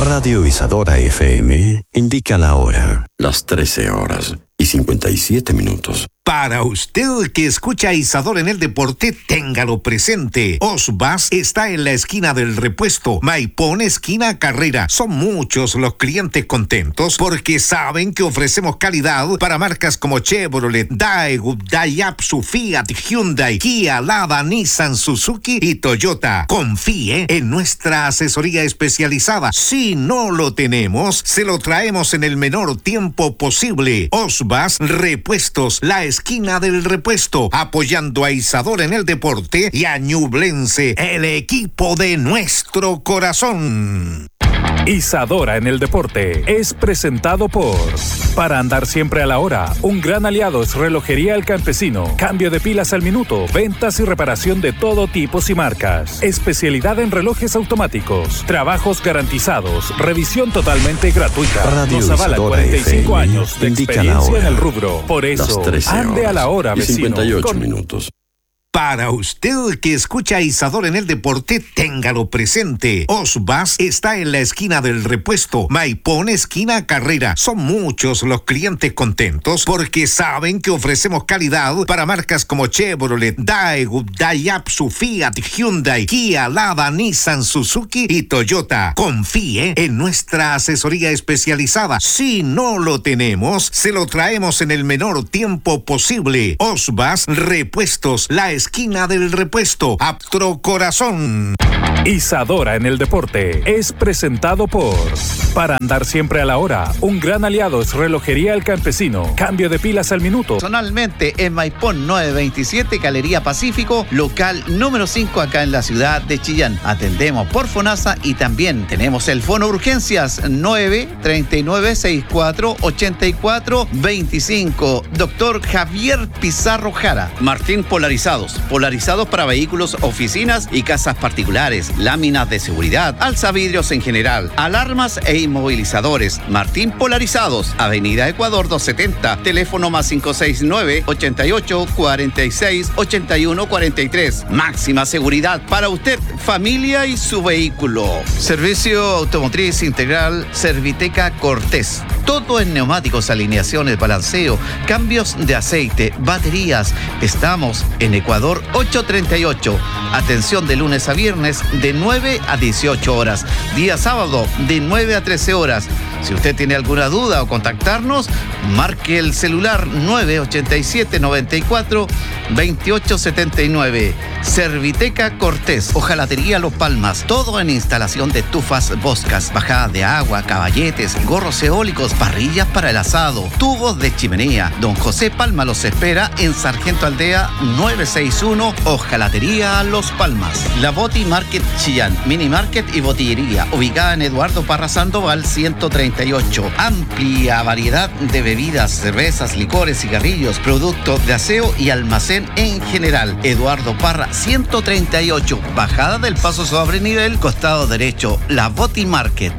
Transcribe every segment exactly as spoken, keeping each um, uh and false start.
Radio Isadora F M indica la hora. Las trece horas y cincuenta y siete minutos. Para usted que escucha a Isadora en el deporte, téngalo presente. Osbas está en la esquina del Repuesto, Maipón, esquina Carrera. Son muchos los clientes contentos porque saben que ofrecemos calidad para marcas como Chevrolet, Daewoo, Daihatsu, Fiat, Hyundai, Kia, Lada, Nissan, Suzuki y Toyota. Confíe en nuestra asesoría especializada. Si no lo tenemos, se lo traemos en el menor tiempo posible. Osbas Repuestos, la esquina del Repuesto, apoyando a Isadora en el deporte y a Ñublense, el equipo de nuestro corazón. Isadora en el deporte es presentado por Para andar siempre a la hora, un gran aliado es Relojería El Campesino. Cambio de pilas al minuto, ventas y reparación de todo tipo y marcas. Especialidad en relojes automáticos, trabajos garantizados, revisión totalmente gratuita. Radio Nos avala Isadora cuarenta y cinco F M años de indica experiencia la hora. en el rubro. Por eso, ande a la hora, y vecino. cincuenta y ocho Con... minutos. Para usted que escucha a Isadora en el deporte, téngalo presente. Osbas está en la esquina del Repuesto, Maipón, esquina Carrera. Son muchos los clientes contentos porque saben que ofrecemos calidad para marcas como Chevrolet, Daewoo, Daihatsu, Fiat, Hyundai, Kia, Lada, Nissan, Suzuki y Toyota. Confíe en nuestra asesoría especializada. Si no lo tenemos, se lo traemos en el menor tiempo posible. Osbas Repuestos, la esquina del Repuesto, apto corazón. Isadora en el deporte es presentado por Para andar siempre a la hora, un gran aliado es Relojería El Campesino. Cambio de pilas al minuto. Personalmente en Maipón nueve veintisiete, Galería Pacífico, local número cinco acá en la ciudad de Chillán. Atendemos por FONASA y también tenemos el Fono Urgencias nueve treinta y nueve sesenta y cuatro ochenta y cuatro veinticinco. Doctor Javier Pizarro Jara. Martín Polarizados. Polarizados para vehículos, oficinas y casas particulares. Láminas de seguridad, alzavidrios en general, alarmas e inmovilizadores. Martín Polarizados, Avenida Ecuador doscientos setenta, teléfono más cinco seis nueve, ochenta y ocho, cuarenta y seis, ochenta y uno, cuarenta y tres. Máxima seguridad para usted, familia y su vehículo. Servicio automotriz integral Serviteca Cortés. Todo en neumáticos, alineaciones, balanceo, cambios de aceite, baterías. Estamos en Ecuador ochocientos treinta y ocho. Atención de lunes a viernes de nueve a dieciocho horas. Día sábado de nueve a trece horas. Si usted tiene alguna duda o contactarnos, marque el celular nueve ochenta y siete, noventa y cuatro, veintiocho setenta y nueve. Serviteca Cortés, Hojalatería Los Palmas. Todo en instalación de estufas Boscas, bajada de agua, caballetes, gorros eólicos, parrillas para el asado, tubos de chimenea. Don José Palma los espera en Sargento Aldea novecientos sesenta y uno, Hojalatería Los Palmas. La Boti Market Chillán, Mini Market y Botillería, ubicada en Eduardo Parra Sandoval ciento treinta y ocho. Amplia variedad de bebidas, cervezas, licores, cigarrillos, productos de aseo y almacén en general. Eduardo Parra ciento treinta y ocho, bajada del Paso sobre nivel, costado derecho, La Boti Market.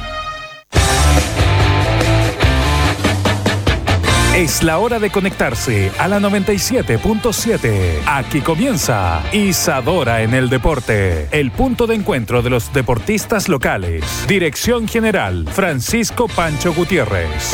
Es la hora de conectarse a la noventa y siete punto siete. Aquí comienza Isadora en el deporte, el punto de encuentro de los deportistas locales. Dirección General, Francisco Pancho Gutiérrez.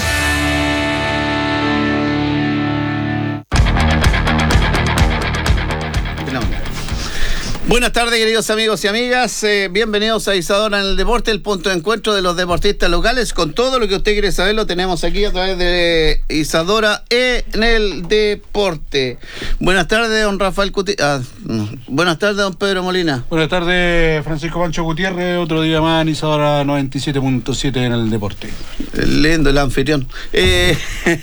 Buenas tardes, queridos amigos y amigas. Eh, bienvenidos a Isadora en el Deporte, el punto de encuentro de los deportistas locales. Con todo lo que usted quiere saber lo tenemos aquí a través de Isadora en el Deporte. Buenas tardes, don Rafael Cuti... Ah, no. Buenas tardes, don Pedro Molina. Buenas tardes, Francisco Pancho Gutiérrez. Otro día más en Isadora noventa y siete punto siete en el Deporte. Lindo el anfitrión. Eh,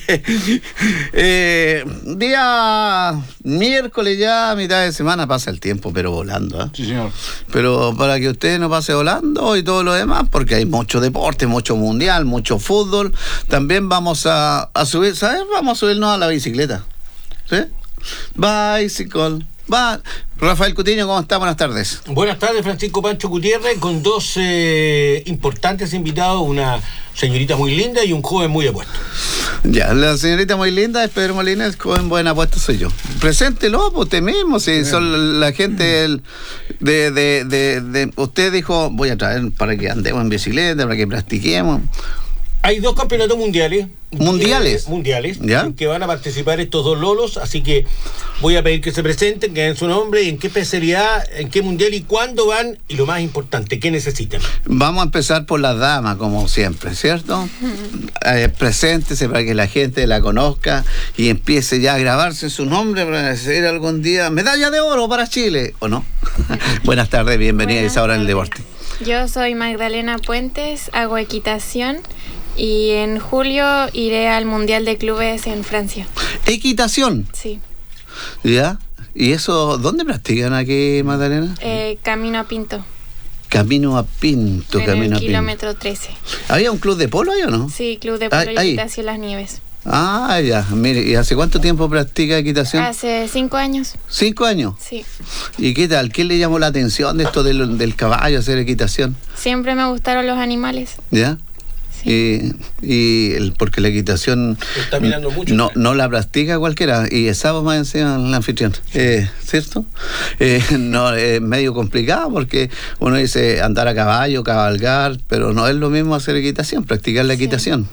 eh, día miércoles ya, a mitad de semana, pasa el tiempo, pero volando. ¿eh? Sí, señor. Pero para que usted no pase volando y todo lo demás, porque hay mucho deporte, mucho mundial, mucho fútbol, también vamos a, a subir, ¿sabes? Vamos a subirnos a la bicicleta. ¿Sí? Bicycle. va. Rafael Cutiño, ¿cómo está? Buenas tardes. Buenas tardes, Francisco Pancho Gutiérrez, con dos eh, importantes invitados, una señorita muy linda y un joven muy apuesto. Ya, la señorita muy linda es Pedro Molina, el joven buen apuesto soy yo. Preséntelo, pues, usted mismo, si son la gente del, de, de, de, de... Usted dijo, voy a traer para que andemos en bicicleta, para que practiquemos. Hay dos campeonatos mundiales. ¿Mundiales? Eh, mundiales, ¿ya? En que van a participar estos dos lolos, así que voy a pedir que se presenten, que den su nombre, en qué especialidad, en qué mundial y cuándo van, y lo más importante, qué necesitan. Vamos a empezar por las damas, como siempre, ¿cierto? Eh, preséntese para que la gente la conozca y empiece ya a grabarse su nombre para decir algún día medalla de oro para Chile, ¿o no? Buenas tardes, bienvenidas ahora en el deporte. Yo soy Magdalena Puentes, hago equitación y en julio iré al Mundial de Clubes en Francia. ¿Equitación? Sí. ¿Ya? ¿Y eso dónde practican aquí, Magdalena? Eh, Camino a Pinto. Camino a Pinto, en Camino el a Pinto. kilómetro trece. ¿Había un club de polo ahí o no? Sí, Club de Polo Ahí, y ahí. Equitación Las Nieves. Ah, ya. Mire, ¿y hace cuánto tiempo practica equitación? Hace cinco años. ¿Cinco años? Sí. ¿Y qué tal? ¿Qué le llamó la atención de esto del, del caballo, hacer equitación? Siempre me gustaron los animales. ¿Ya? Sí. Y, y el, porque la equitación Está mirando mucho. no, no la practica cualquiera, y estamos más encima el anfitrión, eh, ¿cierto? Eh, no, es medio complicado porque uno dice andar a caballo, cabalgar, pero no es lo mismo hacer equitación, practicar la Sí. equitación.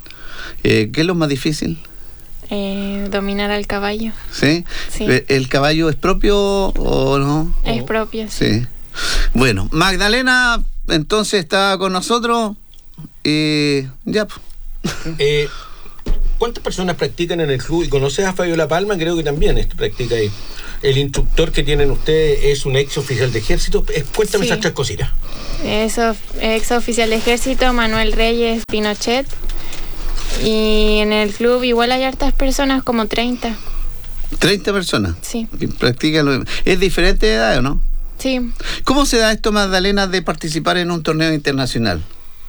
Eh, ¿Qué es lo más difícil? Eh, dominar al caballo. ¿Sí? Sí. ¿El caballo es propio o no? Es propio, sí. Sí. Bueno, Magdalena entonces está con nosotros y ya. Eh, ¿Cuántas personas practican en el club? Y conoces a Fabiola Palma, creo que también este, practica ahí. El instructor que tienen ustedes es un ex oficial de ejército. Eh, cuéntame Sí. esas tres cositas. Es of- ex oficial de ejército, Manuel Reyes Pinochet. Y en el club igual hay hartas personas, como treinta. treinta personas. Sí. Que practican lo mismo. ¿Es diferente de edad o no? Sí. ¿Cómo se da esto, Magdalena, de participar en un torneo internacional?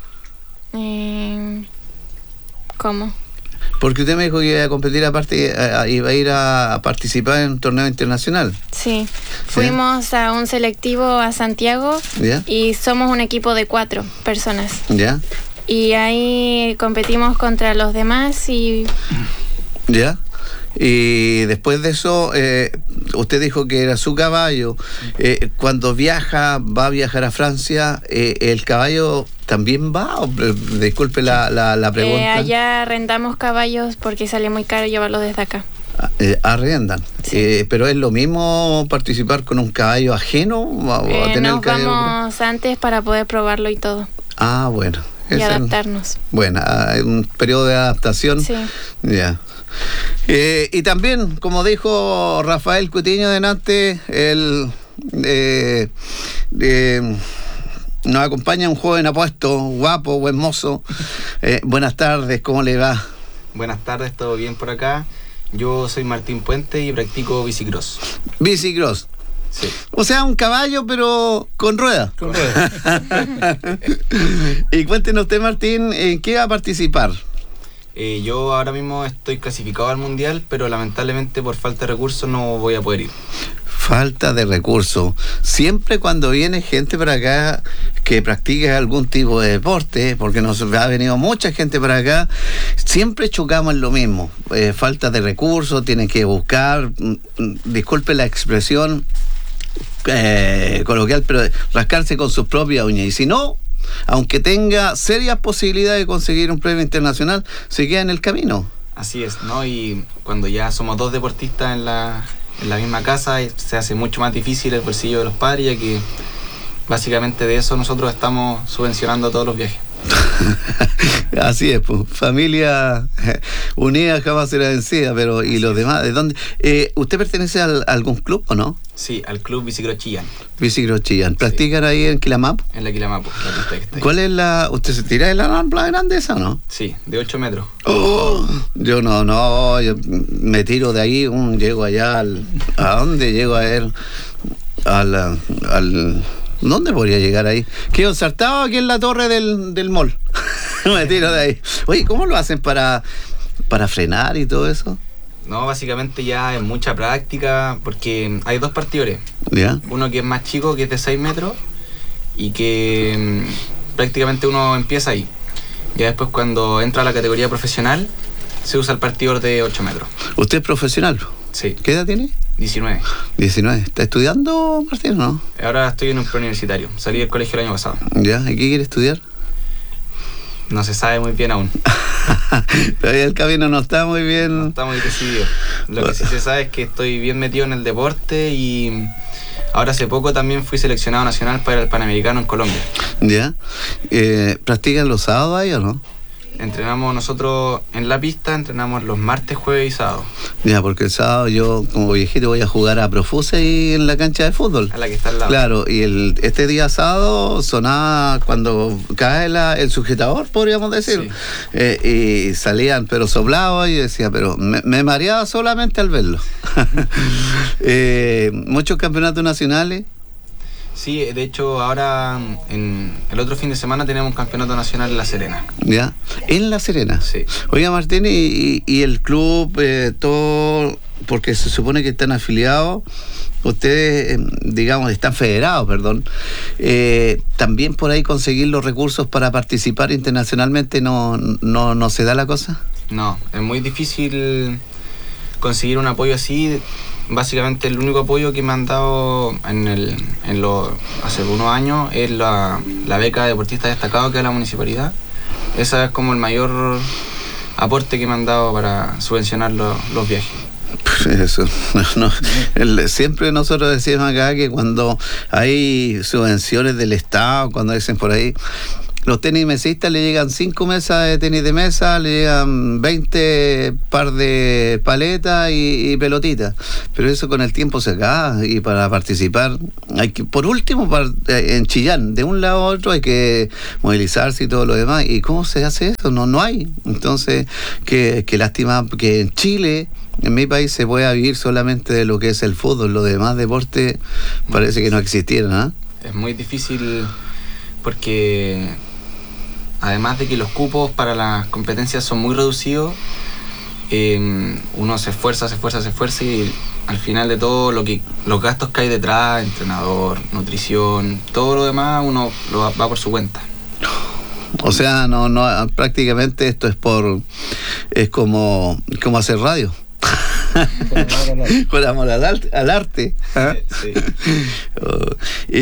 Eh, ¿Cómo? Porque usted me dijo que iba a competir aparte, a- a- iba a ir a participar en un torneo internacional. Sí. Fuimos a un selectivo a Santiago ¿Ya? y somos un equipo de cuatro personas. ¿Ya? Y ahí competimos contra los demás y ¿Ya? Y después de eso, eh, usted dijo que era su caballo. Eh, cuando viaja, va a viajar a Francia, eh, ¿el caballo también va? O, eh, disculpe la, la, la pregunta. eh, allá arrendamos caballos porque sale muy caro llevarlos desde acá. Eh, arrendan. Sí. Eh, pero es lo mismo participar con un caballo ajeno o, o Eh, tener nos el caballo. vamos antes para poder probarlo y todo. Ah, bueno. Y Ese- adaptarnos. Bueno, hay un periodo de adaptación. Sí. Ya. Eh, y también, como dijo Rafael Cutiño delante, el, eh, eh, nos acompaña un joven apuesto, guapo, buen mozo. Eh, buenas tardes, ¿cómo le va? Buenas tardes, ¿todo bien por acá? Yo soy Martín Puente y practico bicicross. Bicicross. Sí. O sea, un caballo, pero con ruedas. Con ruedas. Y cuéntenos usted, Martín, ¿en qué va a participar? Eh, yo ahora mismo estoy clasificado al mundial, pero lamentablemente por falta de recursos no voy a poder ir. Falta de recursos. Siempre cuando viene gente para acá que practica algún tipo de deporte, porque nos ha venido mucha gente para acá, siempre chocamos en lo mismo. Eh, falta de recursos, tienen que buscar, mm, mm, disculpe la expresión eh, coloquial, pero rascarse con sus propias uñas. Y si no, aunque tenga serias posibilidades de conseguir un premio internacional, se queda en el camino. Así es, ¿no? Y cuando ya somos dos deportistas en la, en la misma casa, eh, se hace mucho más difícil el bolsillo de los padres, ya que básicamente de eso nosotros estamos subvencionando todos los viajes. Así es, pues, familia eh, unida jamás será vencida, pero ¿y los demás? ¿De dónde? Eh, ¿Usted pertenece al, a algún club o no? Sí, al club Bicicross Chillán, Bicicross Chillán. ¿Practican ahí en Quilamapo? en la Quilamapo, la pista que está ahí. ¿Cuál es la...? ¿Usted se tira de la rampla grande esa o no? Sí, de ocho metros. Oh, yo no, no, yo me tiro de ahí, um, llego allá al... ¿A dónde llego a ver? Al... al ¿Dónde podría llegar ahí? Quedo ensartado aquí en la torre del, del mall. Me tiro de ahí. Oye, ¿cómo lo hacen para, para frenar y todo eso? No, básicamente ya es mucha práctica, porque hay dos partidores. ¿Ya? Uno que es más chico, que es de seis metros, y que mmm, prácticamente uno empieza ahí. Ya después, cuando entra a la categoría profesional, se usa el partidor de ocho metros. ¿Usted es profesional? Sí. ¿Qué edad tiene? diecinueve. diecinueve. ¿Está estudiando, Martín, o no? Ahora estoy en un preuniversitario. Salí del colegio el año pasado. ¿Ya? ¿Y qué quiere estudiar? No se sabe muy bien aún. Todavía el camino no está muy bien. No está muy decidido. Lo que sí se sabe es que estoy bien metido en el deporte y ahora hace poco también fui seleccionado nacional para el Panamericano en Colombia. ¿Ya? Eh, ¿Practican los sábados ahí o no? Entrenamos nosotros en la pista, entrenamos los martes, jueves y sábado. Ya, porque el sábado yo, como viejito, voy a jugar a Profuse ahí en la cancha de fútbol. A la que está al lado. Claro, y el, este día sábado sonaba cuando cae la, el sujetador, podríamos decir. Sí. Eh, y salían, pero soplados, y yo decía, pero me, me mareaba solamente al verlo. eh, muchos campeonatos nacionales. Sí, de hecho ahora en el otro fin de semana tenemos un campeonato nacional en La Serena. ¿Ya? En La Serena. Sí. Oiga, Martín, y, y el club, eh, todo, porque se supone que están afiliados, ustedes, eh, digamos, están federados, perdón, eh, también por ahí conseguir los recursos para participar internacionalmente, ¿no, no, no se da la cosa? No, es muy difícil conseguir un apoyo así. Básicamente el único apoyo que me han dado en el, en lo, hace unos años es la, la beca de deportista destacado que da la municipalidad. Esa es como el mayor aporte que me han dado para subvencionar lo, los viajes. Eso, no, el, siempre nosotros decimos acá que cuando hay subvenciones del Estado, cuando dicen por ahí, los tenis mesistas le llegan cinco mesas de tenis de mesa, le llegan veinte par de paletas y, y pelotitas, pero eso con el tiempo se acaba, y para participar hay que, por último, para, en Chillán, de un lado a otro hay que movilizarse y todo lo demás. ¿Y cómo se hace eso? No, no hay. Entonces, qué, qué lástima que en Chile, en mi país, se pueda vivir solamente de lo que es el fútbol. Los demás deportes parece que no existieran, ¿eh? Es muy difícil porque además de que los cupos para las competencias son muy reducidos, eh, uno se esfuerza, se esfuerza, se esfuerza y al final de todo lo que los gastos que hay detrás, entrenador, nutrición, todo lo demás, uno lo va, va por su cuenta. O sea, no, no, prácticamente esto es por, es como, como hacer radio. Por amor al, al, al arte. ¿eh? Sí. Oh,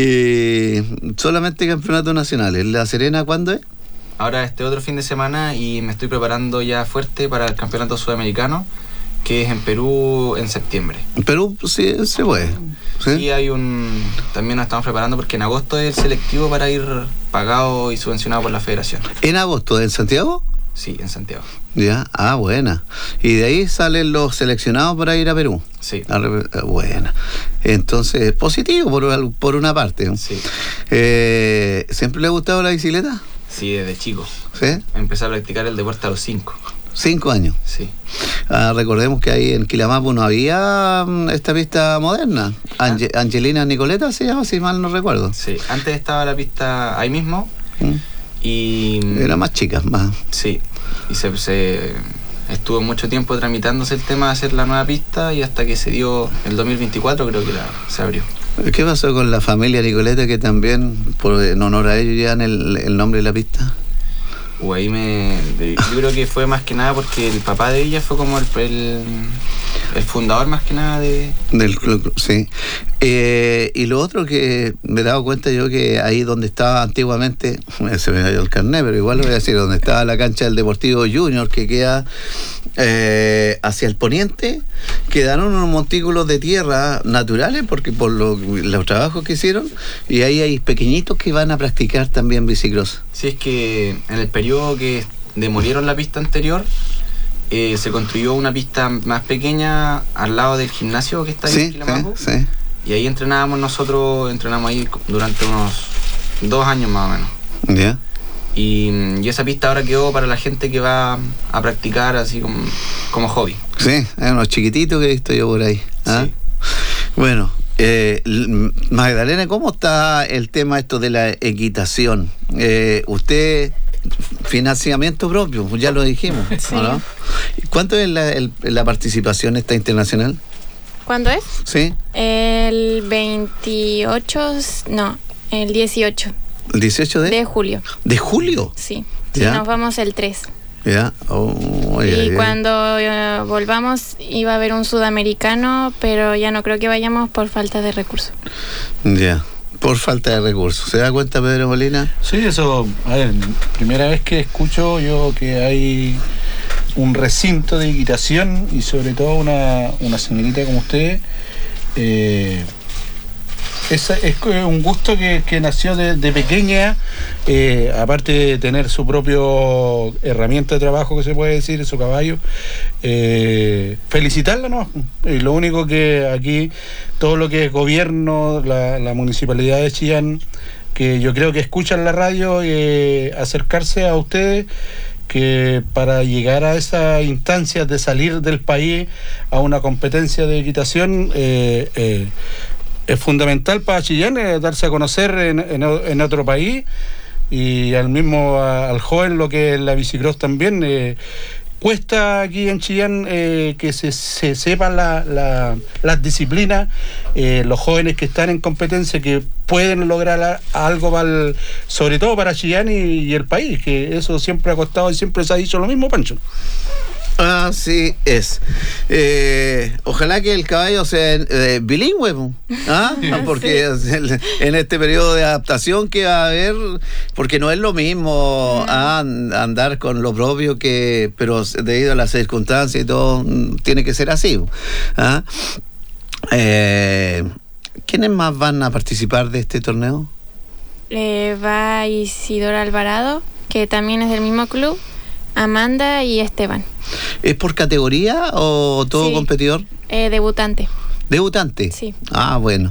y solamente campeonatos nacionales. ¿La Serena cuándo es? Ahora este otro fin de semana y me estoy preparando ya fuerte para el campeonato sudamericano, que es en Perú en septiembre. En Perú sí se puede. Sí, sí hay un... También nos estamos preparando porque en agosto es el selectivo para ir pagado y subvencionado por la federación. ¿En agosto en Santiago? Sí, en Santiago. Ya, ah, buena. Y de ahí salen los seleccionados para ir a Perú. Sí. Ah, buena. Entonces, positivo por, por una parte. Sí. Eh, ¿Siempre le ha gustado la bicicleta? Sí, desde chico. ¿Sí? Empecé a practicar el deporte a los cinco. ¿Cinco años? Sí. Ah, recordemos que ahí en Quilamapu no había um, esta pista moderna. Ange- ¿Ah? Angelina Nicoleta se llama, si mal no recuerdo. Sí, antes estaba la pista ahí mismo. ¿Mm? Y... Era más chica, más. Sí, y se, se estuvo mucho tiempo tramitándose el tema de hacer la nueva pista y hasta que se dio el dos mil veinticuatro creo que la, se abrió. ¿Qué pasó con la familia Nicoleta que también, por, en honor a ellos, llevan el, el nombre de la pista? O ahí me... Yo creo que fue más que nada porque el papá de ella fue como el, el, el fundador más que nada de... Del club, sí. Eh, y lo otro que me he dado cuenta yo que ahí donde estaba antiguamente, se me cayó el carnet, pero igual lo voy a decir, donde estaba la cancha del Deportivo Junior, que queda eh, hacia el poniente, quedaron unos montículos de tierra naturales, porque por lo, los trabajos que hicieron, y ahí hay pequeñitos que van a practicar también bicicross. Sí, es que en el periodo que demolieron la pista anterior, eh, se construyó una pista más pequeña al lado del gimnasio que está ahí sí, en Quilamapu. Sí, sí. Y ahí entrenábamos nosotros, entrenamos ahí durante unos dos años más o menos. Ya. Yeah. Y, y esa pista ahora quedó para la gente que va a practicar así como, como hobby. Sí, hay unos chiquititos que he visto yo por ahí. ¿Ah? Sí. Bueno, eh, Magdalena, ¿cómo está el tema esto de la equitación? Eh, usted financiamiento propio, ya lo dijimos, Sí. ¿no? ¿Cuánto es la, el- la participación esta internacional? ¿Cuándo es? ¿Sí? El veintiocho, no, el dieciocho ¿El dieciocho de? de julio. ¿De julio? Sí. Ya. Nos vamos el tres. Ya. Oh, ay, Y ay, ay. cuando eh, volvamos iba a haber un sudamericano, pero ya no creo que vayamos por falta de recursos. Ya. Por falta de recursos. ¿Se da cuenta, Pedro Molina? Sí, eso, a ver, primera vez que escucho yo que hay un recinto de equitación y sobre todo una, una señorita como usted. Eh, es, es un gusto que, que nació de, de pequeña, eh, aparte de tener su propio herramienta de trabajo, que se puede decir, su caballo. Eh, felicitarla, ¿no? Y lo único que aquí, todo lo que es gobierno, la, la municipalidad de Chillán, que yo creo que escuchan la radio, eh, acercarse a ustedes, que para llegar a esa instancia de salir del país a una competencia de equitación, eh, eh, es fundamental para Chillán, eh, darse a conocer en, en, en otro país, y al mismo a, al joven lo que es la bicicross también. Eh, cuesta aquí en Chillán eh, que se, se sepan la, la, las disciplinas, eh, los jóvenes que están en competencia, que pueden lograr a, algo para el, sobre todo para Chillán y, y el país, que eso siempre ha costado y siempre se ha dicho lo mismo, Pancho. Así es. Eh, ojalá que el caballo sea eh, bilingüe, po. ¿Ah? Porque en este periodo de adaptación que va a haber, porque no es lo mismo ah, andar con lo propio, que pero debido a las circunstancias y todo, tiene que ser así. ¿Ah? Eh, ¿Quiénes más van a participar de este torneo? Eh, va Isidora Alvarado, que también es del mismo club, Amanda y Esteban. ¿Es por categoría o todo Sí. competidor? Eh, debutante. ¿Debutante? Sí. Ah, bueno.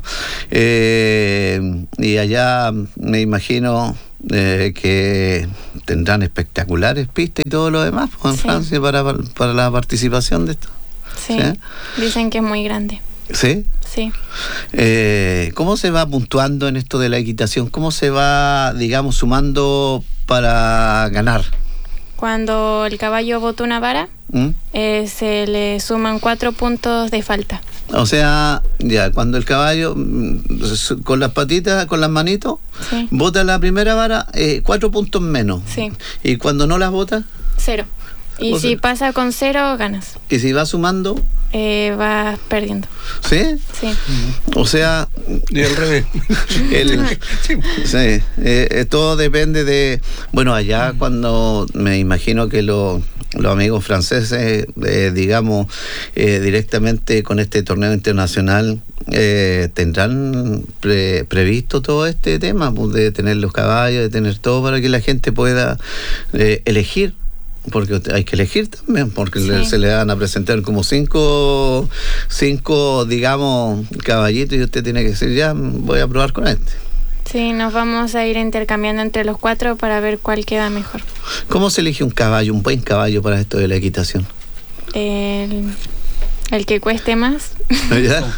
Eh, y allá me imagino eh, que tendrán espectaculares pistas y todo lo demás, pues, en Sí. Francia para, para la participación de esto. Sí. ¿Sí? Dicen que es muy grande. ¿Sí? Sí. Eh, ¿Cómo se va puntuando en esto de la equitación? ¿Cómo se va, digamos, sumando para ganar? Cuando el caballo bota una vara, ¿Mm? eh, se le suman cuatro puntos de falta. O sea, ya, cuando el caballo mm, su- con las patitas, con las manitos, Sí. bota la primera vara, eh, cuatro puntos menos. Sí. Y cuando no las bota, Cero. Y O si sea- pasa con cero, ganas. y si va sumando, Eh, vas perdiendo. ¿sí? Sí. O sea, Y al revés. el, sí, eh, eh, todo depende de, bueno, allá cuando me imagino que lo- los amigos franceses, eh, digamos, eh, directamente con este torneo internacional, eh, tendrán pre- previsto todo este tema, pues, de tener los caballos, de tener todo para que la gente pueda eh, elegir. Porque hay que elegir también, porque Sí. le- se le van a presentar como cinco, cinco, digamos, caballitos, y usted tiene que decir, ya, voy a probar con este. Sí, nos vamos a ir intercambiando entre los cuatro para ver cuál queda mejor. ¿Cómo se elige un caballo, un buen caballo para esto de la equitación? El, el que cueste más. ¿Ya?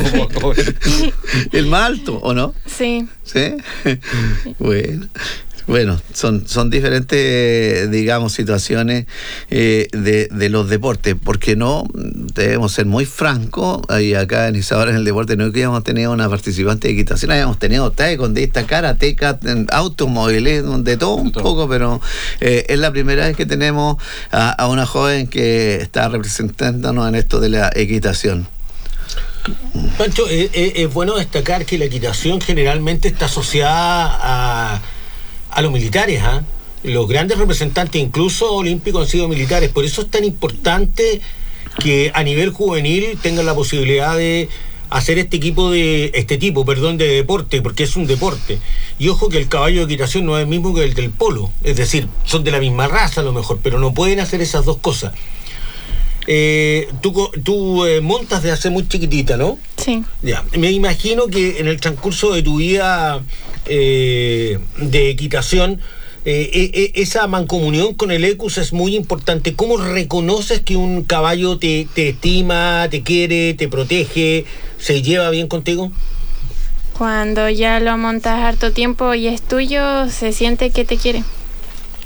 ¿El más alto o no? Sí. ¿Sí? Bueno. Bueno, son, son diferentes, eh, digamos, situaciones eh, de, de los deportes, porque no, debemos ser muy francos, y acá en Isadora en el deporte no es que hayamos tenido una participante de equitación, habíamos tenido taekwondista, karateka, automóviles, de todo un poco, pero eh, es la primera vez que tenemos a, a una joven que está representándonos en esto de la equitación. Pancho, es, es- es bueno destacar que la equitación generalmente está asociada a, a los militares, ¿ah? Los grandes representantes, incluso olímpicos, han sido militares. Por eso es tan importante que a nivel juvenil tengan la posibilidad de hacer este equipo de este tipo, perdón, de deporte, porque es un deporte. Y ojo que el caballo de equitación no es el mismo que el del polo, es decir, son de la misma raza a lo mejor, pero no pueden hacer esas dos cosas. Eh, tú co- tú eh, montas de hace muy chiquitita, ¿no? Sí. Ya, me imagino que en el transcurso de tu vida eh, de equitación, eh, eh, eh, esa mancomunión con el Ecus es muy importante. ¿Cómo reconoces que un caballo te, te estima, te quiere, te protege, se lleva bien contigo? Cuando ya lo montas harto tiempo y es tuyo, se siente que te quiere.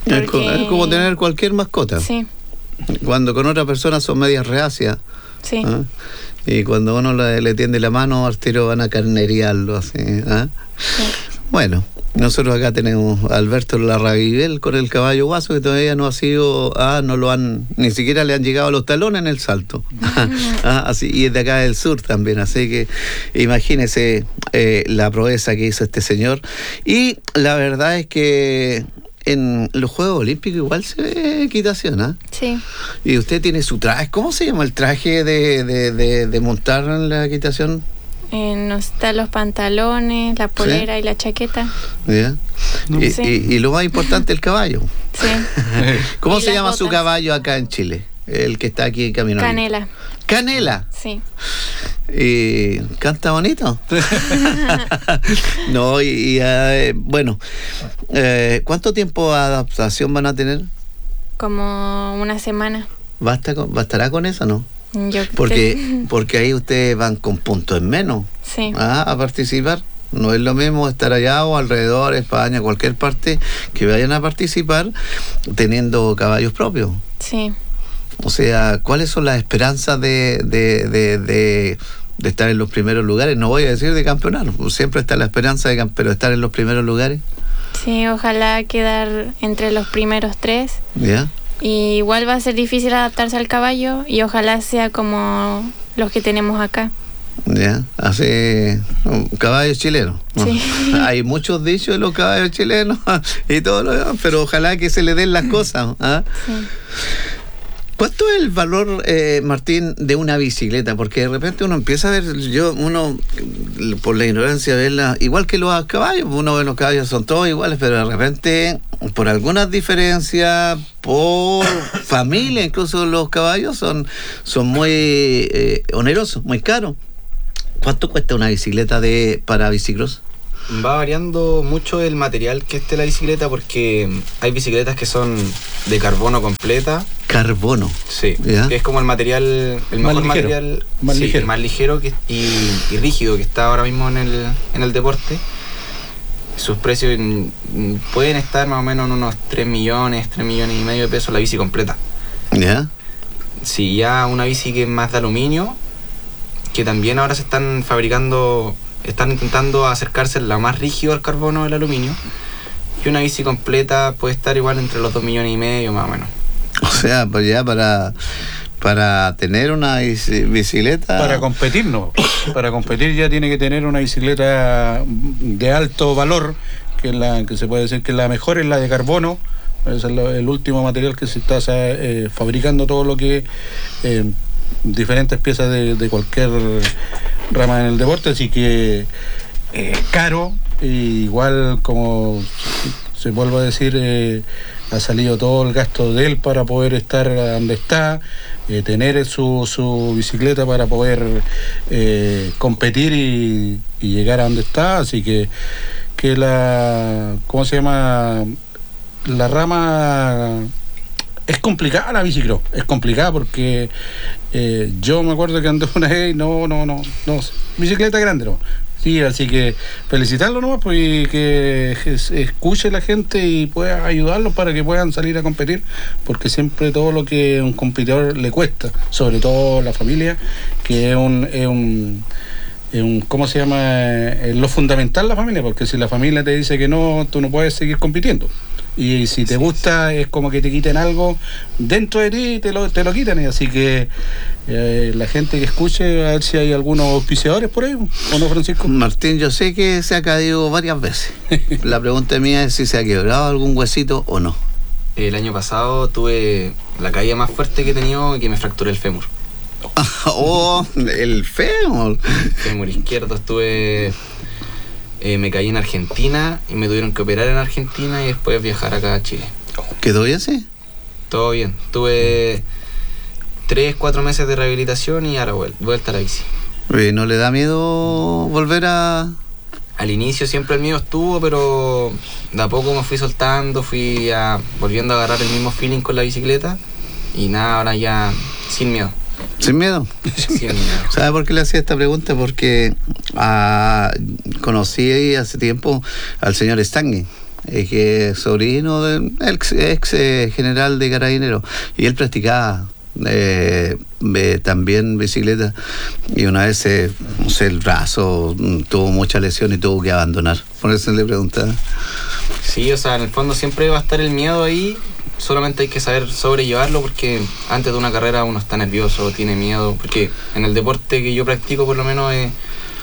Es, co- es como tener cualquier mascota. Sí, Cuando con otra persona son medias reacias. sí. ¿Ah? Y cuando uno le, le tiende la mano, al tiro van a carneriarlo así. ¿Ah? Sí. Bueno, nosotros acá tenemos a Alberto Larraguibel con el caballo guaso, que todavía no ha sido, ah, no lo han, ni siquiera le han llegado a los talones en el salto. Ah, así, y es de acá del sur también, así que imagínese eh, la proeza que hizo este señor. Y la verdad es que en los Juegos Olímpicos igual se ve equitación, ¿ah? Sí. Y usted tiene su traje, ¿cómo se llama el traje de, de, de, de montar en la equitación? Eh, nos están los pantalones, la polera y la chaqueta. ¿Ya? Y, Sí. y- y lo más importante, el caballo. Sí. ¿Cómo Y se las llama su botas. caballo acá en Chile? El que está aquí caminando. Canela. Canela. Sí. ¿Y canta bonito? No, y, y, eh, bueno, eh, ¿cuánto tiempo de adaptación van a tener? Como una semana. ¿Basta con, ¿Bastará con eso, no? Yo Porque, porque ahí ustedes van con puntos en menos, Sí. ¿ah? A participar. No es lo mismo estar allá o alrededor, España, cualquier parte, que vayan a participar teniendo caballos propios. Sí. O sea, ¿cuáles son las esperanzas de, de, de, de, de estar en los primeros lugares? No voy a decir de campeonato, pues siempre está la esperanza de campe- pero estar en los primeros lugares. Sí, ojalá quedar entre los primeros tres. ¿Ya? Y igual va a ser difícil adaptarse al caballo y ojalá sea como los que tenemos acá. ¿Ya? Hace un caballo chileno. Sí. Hay muchos dichos de los caballos chilenos y todo lo demás, pero ojalá que se le den las cosas. ¿Ah? Sí. ¿Cuánto es el valor, eh, Martín, de una bicicleta? Porque de repente uno empieza a ver, yo, uno, por la ignorancia, verla, igual que los caballos, uno ve los caballos, son todos iguales, pero de repente, por algunas diferencias, por familia, incluso los caballos son, son muy eh, onerosos, muy caros. ¿Cuánto cuesta una bicicleta de para bicicross? Va variando mucho el material que esté la bicicleta, porque hay bicicletas que son de carbono completa. Carbono. Sí, ¿Ya? que es como el material, el Más mejor ligero, material, más sí, ligero. el más ligero que, y, y rígido que está ahora mismo en el, en el deporte. Sus precios mm, pueden estar más o menos en unos tres millones, tres millones y medio de pesos la bici completa. ¿Ya? Si ya una bici que es más de aluminio, que también ahora se están fabricando, están intentando acercarse la más rígido al carbono del aluminio, y una bici completa puede estar igual entre los dos millones y medio más o menos. O sea, pues ya para, para tener una bici- bicicleta... Para competir, no. Para competir ya tiene que tener una bicicleta de alto valor, que, es la, que se puede decir que la mejor es la de carbono. Es el, el último material que se está eh, fabricando, todo lo que eh, diferentes piezas de, de cualquier rama en el deporte, así que eh, caro, e igual como se vuelve a decir, eh, ha salido todo el gasto de él para poder estar donde está, eh, tener su, su bicicleta para poder eh, competir y, y llegar a donde está, así que que la, ¿cómo se llama? La rama es complicada, la bicicross, es complicada porque eh, yo me acuerdo que andé una vez y no, no, no, no, bicicleta grande, no. Sí, así que felicitarlo nomás, pues, y que es- escuche la gente y pueda ayudarlos para que puedan salir a competir, porque siempre todo lo que a un competidor le cuesta, sobre todo la familia, que es un, es un, es un ¿cómo se llama? Es lo fundamental, la familia, porque si la familia te dice que no, tú no puedes seguir compitiendo. Y si te gusta, es como que te quiten algo dentro de ti y te lo, te lo quitan. Y así que eh, la gente que escuche, a ver si hay algunos auspiciadores por ahí, ¿o no, Francisco? Martín, yo sé que se ha caído varias veces. La pregunta mía es si se ha quebrado algún huesito o no. El año pasado tuve la caída más fuerte que he tenido, y que me fracturé el fémur. Oh, el fémur. Fémur izquierdo. Estuve... eh, me caí en Argentina y me tuvieron que operar en Argentina y después viajar acá a Chile. ¿Quedó bien así? Todo bien. Tuve tres, cuatro meses de rehabilitación y ahora vuel- vuelta a la bici. ¿Y no le da miedo volver a...? Al inicio siempre el miedo estuvo, pero de a poco me fui soltando, fui a, volviendo a agarrar el mismo feeling con la bicicleta, y nada, ahora ya sin miedo. ¿Sin miedo? Sin miedo. ¿Sabe por qué le hacía esta pregunta? Porque ah, conocí hace tiempo al señor Stanley, eh, que es sobrino del ex, ex eh, general de Carabineros, y él practicaba eh, eh, también bicicleta, y una vez eh, no sé, el brazo tuvo mucha lesión y tuvo que abandonar. Por eso le preguntaba. Sí, o sea, en el fondo siempre va a estar el miedo ahí, solamente hay que saber sobrellevarlo, porque antes de una carrera uno está nervioso, tiene miedo, porque en el deporte que yo practico por lo menos es,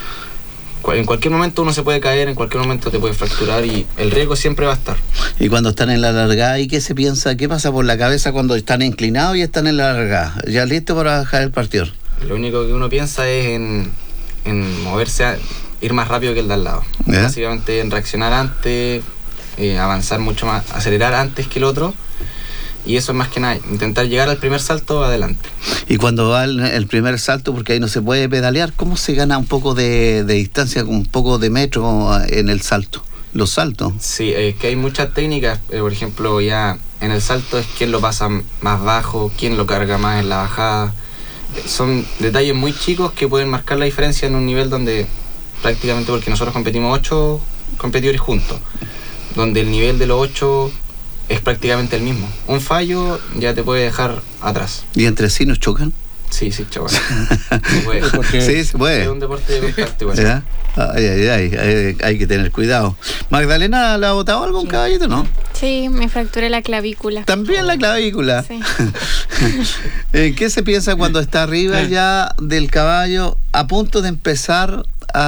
en cualquier momento uno se puede caer, en cualquier momento te puede fracturar y el riesgo siempre va a estar. Y cuando están en la largada, ¿y qué se piensa? ¿Qué pasa por la cabeza cuando están inclinados y están en la largada? ¿Ya listo para bajar el partido? Lo único que uno piensa es en, en moverse, a, ir más rápido que el de al lado. ¿Eh? Básicamente en reaccionar antes, eh, avanzar mucho más, acelerar antes que el otro. Y eso es más que nada, intentar llegar al primer salto adelante. Y cuando va el, el primer salto, porque ahí no se puede pedalear, ¿cómo se gana un poco de, de distancia, un poco de metro en el salto? Los saltos. Sí, es que hay muchas técnicas. Eh, por ejemplo, ya en el salto es quién lo pasa más bajo, quién lo carga más en la bajada. Son detalles muy chicos que pueden marcar la diferencia en un nivel donde prácticamente, porque nosotros competimos ocho competidores juntos, donde el nivel de los ocho es prácticamente el mismo. Un fallo ya te puede dejar atrás. ¿Y entre sí nos chocan? Sí, sí, chocan. Se puede. Sí, se puede. Es un deporte de contacto igual. ¿Ya? Ay, ay, ay, hay, hay que tener cuidado. ¿Magdalena la ha botado algún sí. caballito, no? Sí, me fracturé la clavícula. ¿También la clavícula? Sí. ¿Qué se piensa cuando está arriba ya del caballo a punto de empezar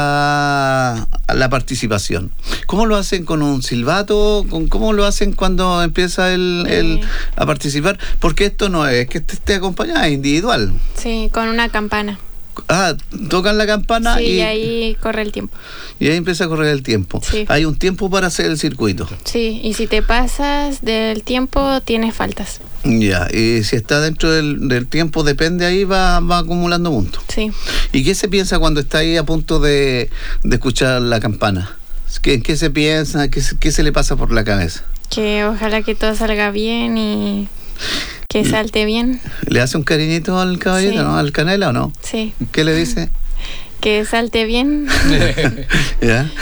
a, a la participación? ¿Cómo lo hacen con un silbato? ¿Cómo lo hacen cuando empieza el, el a participar? Porque esto no es que esté acompañada, es individual. Sí, con una campana. Ah, tocan la campana sí, y... y ahí corre el tiempo. Y ahí empieza a correr el tiempo. Sí. Hay un tiempo para hacer el circuito. Sí, y si te pasas del tiempo, tienes faltas. Ya, y si está dentro del, del tiempo, depende ahí, va, va acumulando puntos. Sí. ¿Y qué se piensa cuando está ahí a punto de, de escuchar la campana? ¿Qué, qué se piensa? ¿Qué, ¿Qué se le pasa por la cabeza? Que ojalá que todo salga bien y... que salte bien. ¿Le hace un cariñito al caballito, sí. ¿no? ¿Al Canela o no? Sí. ¿Qué le dice? Que salte bien. ¿Ya?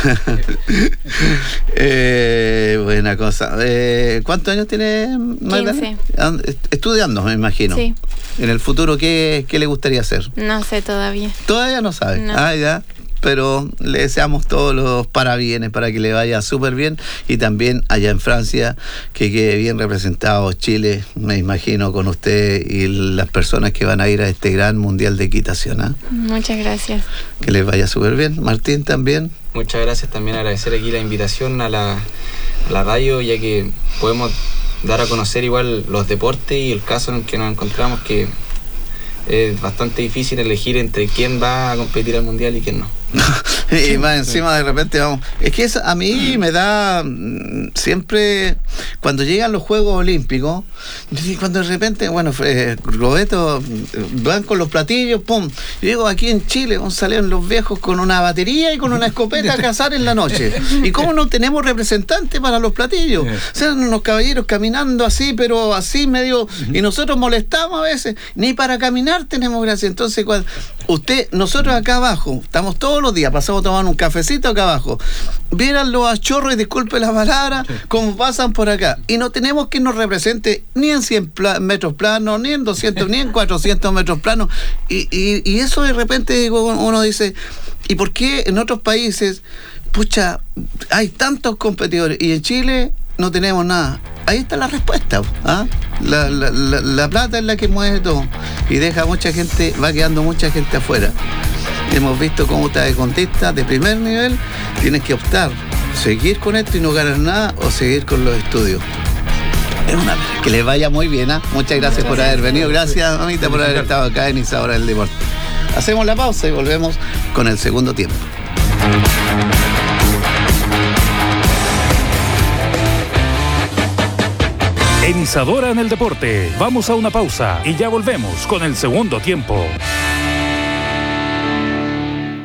eh, buena cosa. Eh, ¿Cuántos años tiene Magdalena? quince. Estudiando, me imagino. Sí. ¿En el futuro qué, qué le gustaría hacer? No sé todavía. ¿Todavía no sabe? No. Ah, ya. Pero le deseamos todos los parabienes para que le vaya súper bien, y también allá en Francia que quede bien representado Chile, me imagino, con usted y las personas que van a ir a este gran mundial de equitación. ¿eh? Muchas gracias. Que les vaya súper bien. Martín, también. Muchas gracias, también agradecer aquí la invitación a la, a la radio, ya que podemos dar a conocer igual los deportes y el caso en el que nos encontramos, que es bastante difícil elegir entre quién va a competir al mundial y quién no. Y más encima de repente vamos. Es que eso a mí me da siempre cuando llegan los Juegos Olímpicos, cuando de repente, bueno, eh, Roberto van con los platillos, pum. Yo digo, aquí en Chile salieron los viejos con una batería y con una escopeta a cazar en la noche. ¿Y cómo no tenemos representantes para los platillos? O sea, unos caballeros caminando así, pero así medio, y nosotros molestamos a veces, ni para caminar tenemos gracia. Entonces, cuando usted, nosotros acá abajo, estamos todos los días, pasamos tomando un cafecito acá abajo, vieran los achorros, y disculpe la palabra, como pasan por acá, y no tenemos quien nos represente ni en cien pla- metros planos, ni en doscientos, ni en cuatrocientos metros planos, y, y, y eso de repente digo, uno dice, ¿y por qué en otros países, pucha, hay tantos competidores y en Chile no tenemos nada? Ahí está la respuesta. ¿ah? La, la, la, la plata es la que mueve todo y deja mucha gente, va quedando mucha gente afuera. Hemos visto cómo está de contista de primer nivel, tienes que optar, seguir con esto y no ganar nada, o seguir con los estudios. Es una pena. Que les vaya muy bien. ¿eh? Muchas gracias Muchas por haber gracias. venido. Gracias, mamita, por haber estado acá en Isadora del Deporte. Hacemos la pausa y volvemos con el segundo tiempo. En Isadora en el Deporte, vamos a una pausa y ya volvemos con el segundo tiempo.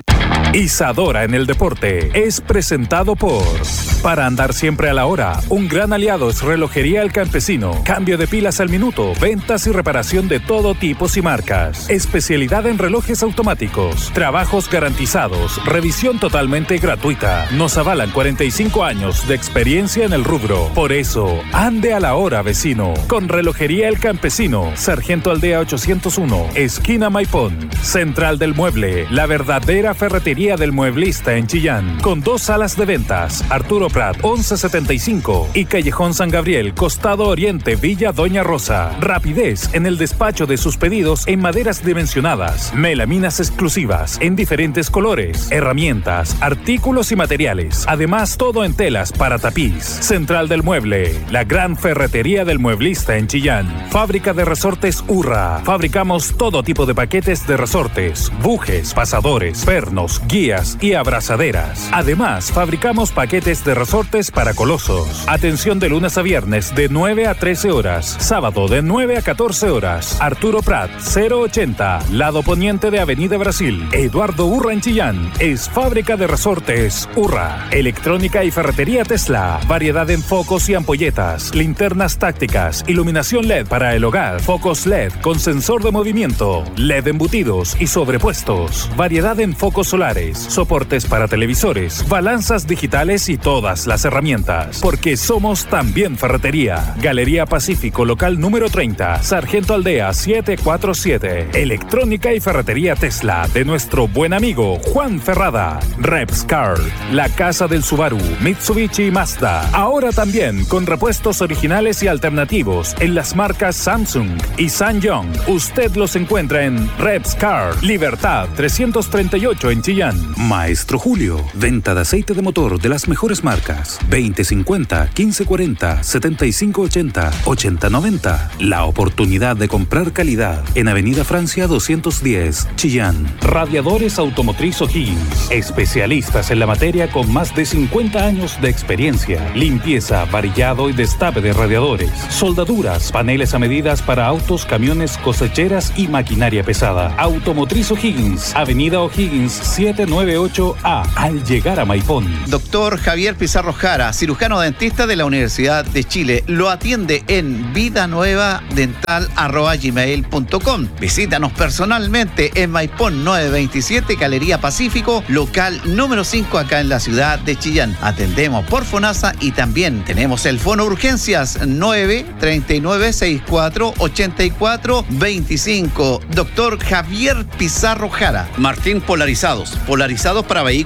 Isadora en el deporte es presentado por... Para andar siempre a la hora, un gran aliado es Relojería El Campesino. Cambio de pilas al minuto, ventas y reparación de todo tipo y marcas. Especialidad en relojes automáticos. Trabajos garantizados. Revisión totalmente gratuita. Nos avalan cuarenta y cinco años de experiencia en el rubro. Por eso, ande a la hora, vecino. Con Relojería El Campesino. Sargento Aldea ochocientos uno, esquina Maipón. Central del Mueble, la verdadera ferretería del mueblista en Chillán, con dos salas de ventas, Arturo Prat once setenta y cinco y Callejón San Gabriel, Costado Oriente, Villa Doña Rosa. Rapidez en el despacho de sus pedidos en maderas dimensionadas, melaminas exclusivas en diferentes colores, herramientas, artículos y materiales. Además, todo en telas para tapiz. Central del Mueble, la gran ferretería del mueblista en Chillán. Fábrica de resortes Urra. Fabricamos todo tipo de paquetes de resortes, bujes, pasadores, pernos, guías y abrazaderas. Además, fabricamos paquetes de resortes para colosos. Atención de lunes a viernes de nueve a trece horas. Sábado de nueve a catorce horas. Arturo Prat, cero ochenta, lado poniente de Avenida Brasil. Eduardo Urra en Chillán. Es fábrica de resortes Urra. Electrónica y ferretería Tesla. Variedad en focos y ampolletas. Linternas tácticas. Iluminación L E D para el hogar. Focos L E D con sensor de movimiento. L E D embutidos y sobrepuestos. Variedad en focos solares. Soportes para televisores. Balanzas digitales y todas las herramientas. Porque somos también ferretería. Galería Pacífico, local número treinta. Sargento Aldea setecientos cuarenta y siete. Electrónica y ferretería Tesla de nuestro buen amigo Juan Ferrada. Repscar, la casa del Subaru, Mitsubishi y Mazda. Ahora también con repuestos originales y alternativos en las marcas Samsung y Sanyong. Usted los encuentra en Repscar, Libertad trescientos treinta y ocho en Chillán. Maestro Julio, venta de aceite de motor de las mejores marcas. veinte cincuenta, quince cuarenta, setenta y cinco ochenta, ochenta noventa. La oportunidad de comprar calidad en Avenida Francia doscientos diez, Chillán. Radiadores Automotriz O'Higgins. Especialistas en la materia con más de cincuenta años de experiencia. Limpieza, varillado y destape de radiadores. Soldaduras, paneles a medidas para autos, camiones, cosecheras y maquinaria pesada. Automotriz O'Higgins. Avenida O'Higgins setecientos noventa y ocho A, al llegar a Maipón. Doctor Javier Pizarro Jara, cirujano dentista de la Universidad de Chile. Lo atiende en vidanuevadental arroba gmail punto com. Visítanos personalmente en Maipón novecientos veintisiete, Galería Pacífico, local número cinco acá en la ciudad de Chillán. Atendemos por FONASA y también tenemos el Fono Urgencias nueve treinta y nueve sesenta y cuatro ochenta y cuatro veinticinco. Doctor Javier Pizarro Jara. Martín Polarizados. Polarizados para vehículos